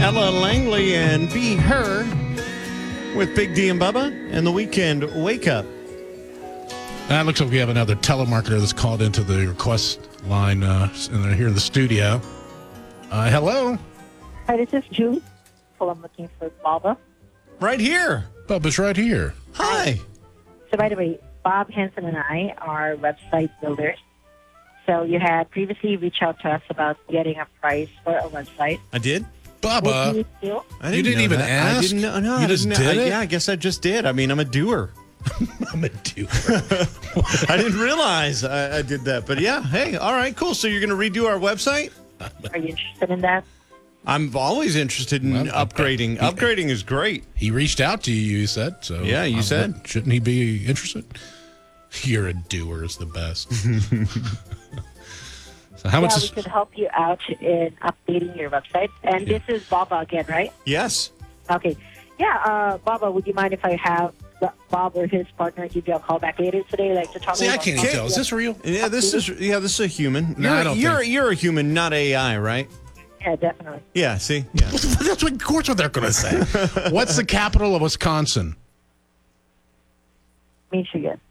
Ella Langley and Be Her with Big D and Bubba and the Weekend Wake Up. It looks like we have another telemarketer that's called into the request line, and they're here in the studio. Hello? Hi, this is Julie. Well, I'm looking for Bubba. Right here. Bubba's right here. Hi. So, by the way, Bob Hansen and I are website builders. So you had previously reached out to us about getting a price for a website. I did? Bubba, Would you you didn't know even that. ask? I didn't know. No, You I just didn't know. did it? Yeah, I guess I just did. I mean, I'm a doer. I'm a doer. I didn't realize I did that. But yeah, hey, all right, cool. So you're going to redo our website? Are you interested in that? I'm always interested in upgrading. Upgrading is great. He reached out to you, you said. So Yeah, you said. Shouldn't he be interested? You're a doer is the best. So how much we could help you out in updating your website. And this is Baba again, right? Yes. Okay. Yeah, Baba, would you mind if I have Bob or his partner give you a call back later today, like to talk See, I about can't even tell. Is this real? Yeah, this is a human. No, I don't think. You're a human, not AI, right? Yeah, definitely. Yeah, see? Yeah. That's what, of course, what they're going to say. What's the capital of Wisconsin? Michigan.